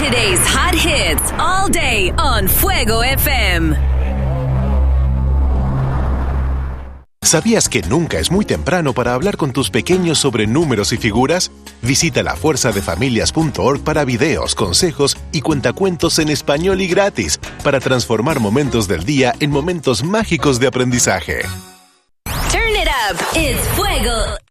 Today's hot hits all day on Fuego FM. ¿Sabías que nunca es muy temprano para hablar con tus pequeños sobre números y figuras? Visita lafuerzadefamilias.org para videos, consejos y cuentacuentos en español y gratis para transformar momentos del día en momentos mágicos de aprendizaje. Turn it up. It's Fuego